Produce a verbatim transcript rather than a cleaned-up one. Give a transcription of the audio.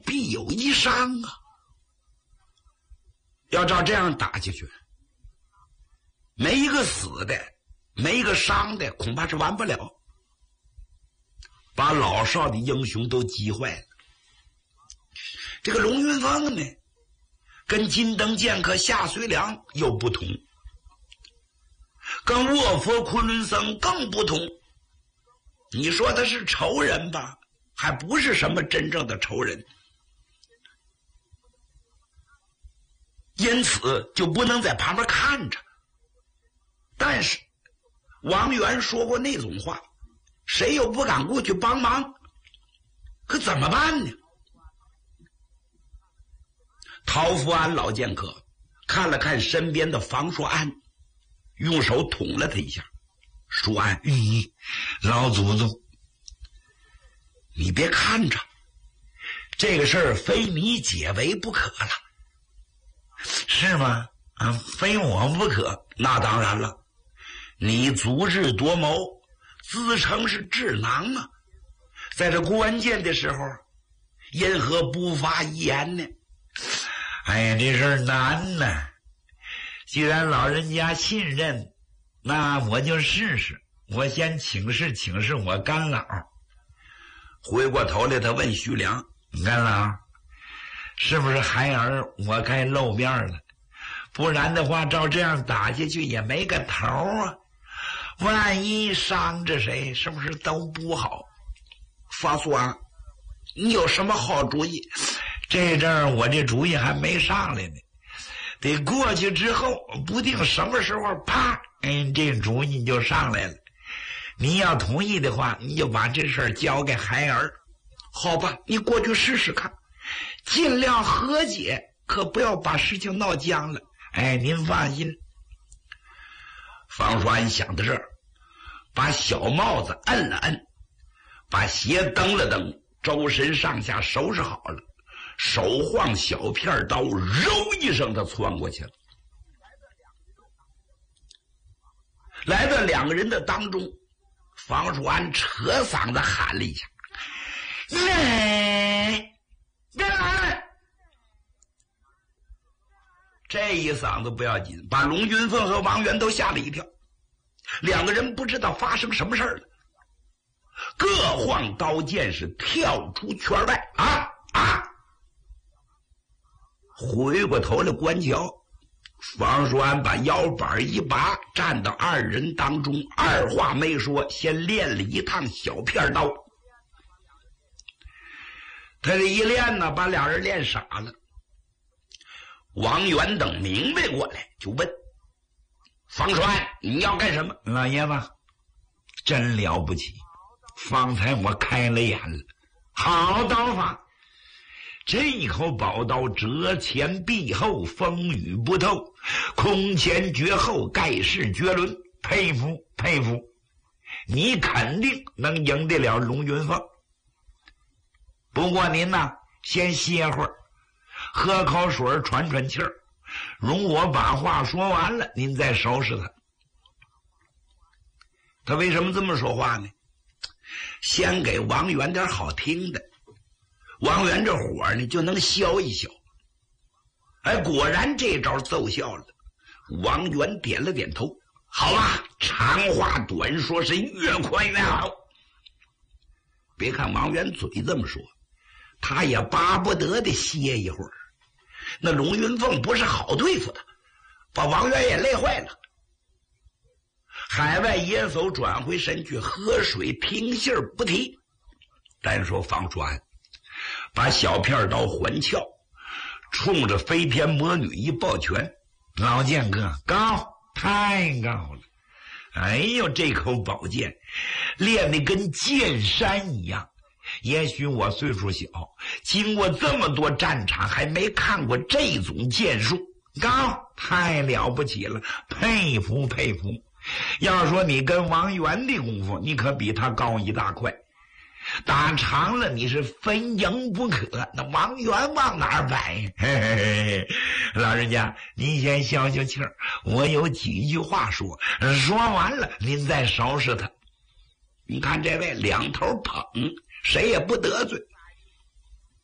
必有一伤啊！要照这样打下去，没一个死的，没一个伤的，恐怕是完不了，把老少的英雄都急坏了。这个龙云凤呢，跟金灯剑客夏遂良又不同，跟卧佛昆仑僧更不同。你说他是仇人吧，还不是什么真正的仇人，因此就不能在旁边看着。但是王元说过那种话，谁又不敢过去帮忙，可怎么办呢？陶福安老剑客看了看身边的房叔安，用手捅了他一下。叔安，咦，老祖宗，你别看着，这个事儿非你解围不可了。是吗？啊，非我不可。那当然了，你足智多谋，自称是智囊啊，在这关键的时候因何不发一言呢？哎呀，这事儿难呐！既然老人家信任，那我就试试。我先请示请示我干老。回过头来，他问徐良：“干老，是不是孩儿我该露面了？不然的话，照这样打下去也没个头啊！万一伤着谁，是不是都不好？”方叔啊，你有什么好主意？这阵儿我这主意还没上来呢，得过去之后，不定什么时候，啪，嗯，这主意就上来了。你要同意的话，你就把这事儿交给孩儿。好吧，你过去试试看，尽量和解，可不要把事情闹僵了。哎，您放心。方栓想到这儿，把小帽子摁了摁，把鞋蹬了蹬，周身上下收拾好了，手晃小片刀，揉一声他窜过去了。来到两个人的当中，方叔安扯嗓子喊了一下：“来，别来！”这一嗓子不要紧，把龙云凤和王元都吓了一跳。两个人不知道发生什么事了，各晃刀剑是跳出圈外。啊啊！回过头来观瞧，方叔安把腰板一拔，站到二人当中，二话没说，先练了一趟小片刀。他这一练呢，把俩人练傻了。王元等明白过来，就问方叔安：“你要干什么？”老爷子，真了不起，方才我开了眼了，好刀法！这口宝刀折前必后，风雨不透，空前绝后，盖世绝伦，佩服佩服！你肯定能赢得了龙云凤。不过您呐，先歇会儿，喝口水喘喘气儿，容我把话说完了，您再收拾他。他为什么这么说话呢？先给王元点好听的，王元这火呢就能消一消。哎，果然这招奏效了。王元点了点头：“好吧，长话短说，是越快越好。”别看王元嘴这么说，他也巴不得的歇一会儿。那龙云凤不是好对付的，把王元也累坏了。海外野叟转回身去喝水听信儿不提。单说方栓把小片刀环鞘，冲着飞天魔女一抱拳：“老剑哥，高，太高了！哎呦，这口宝剑练得跟剑山一样。也许我岁数小，经过这么多战场，还没看过这种剑术。高，太了不起了，佩服佩服！要说你跟王元的功夫，你可比他高一大块。打长了你是非赢不可，那王元往哪儿摆？嘿嘿嘿，老人家您先消消气儿，我有几句话说，说完了您再收拾他。你看这位两头捧，谁也不得罪，